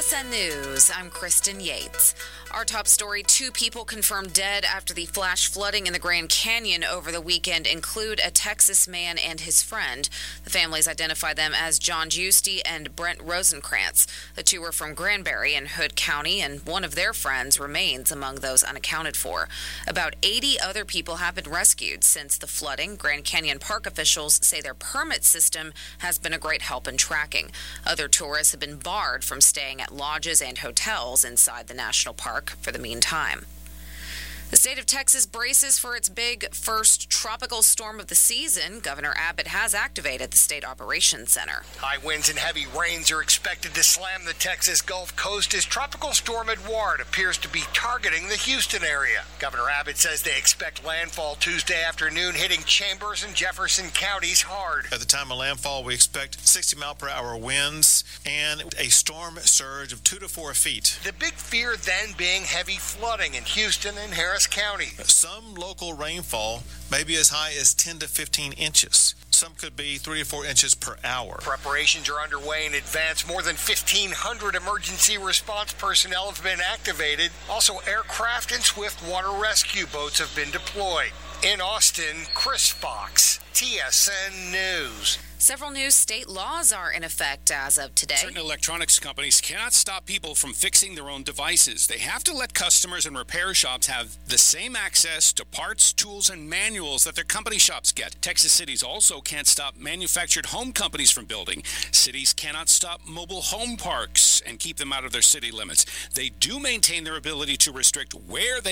TSN News, I'm Kristen Yates. Our top story, 2 people confirmed dead after the flash flooding in the Grand Canyon over the weekend include a Texas man and his friend. The families identify them as John Giusti and Brent Rosenkrantz. The 2 were from Granbury in Hood County, and one of their friends remains among those unaccounted for. About 80 other people have been rescued since the flooding. Grand Canyon Park officials say their permit system has been a great help in tracking. Other tourists have been barred from staying at lodges and hotels inside the national park for the meantime. The state of Texas braces for its big first tropical storm of the season. Governor Abbott has activated the State Operations Center. High winds and heavy rains are expected to slam the Texas Gulf Coast as Tropical Storm Edouard appears to be targeting the Houston area. Governor Abbott says they expect landfall Tuesday afternoon, hitting Chambers and Jefferson counties hard. At the time of landfall, we expect 60-mile-per-hour winds and a storm surge of 2 to 4 feet. The big fear then being heavy flooding in Houston and Harris County. Some local rainfall may be as high as 10 to 15 inches. Some could be 3 to 4 inches per hour. Preparations are underway in advance. More than 1,500 emergency response personnel have been activated. Also, aircraft and swift water rescue boats have been deployed. In Austin, Chris Fox, TSN News. Several new state laws are in effect as of today. Certain electronics companies cannot stop people from fixing their own devices. They have to let customers and repair shops have the same access to parts, tools, and manuals that their company shops get. Texas cities also can't stop manufactured home companies from building. Cities cannot stop mobile home parks and keep them out of their city limits. They do maintain their ability to restrict where they